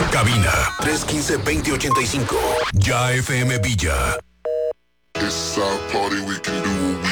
Cabina 315-2085. Ya FM Villa. It's our party, we can do what we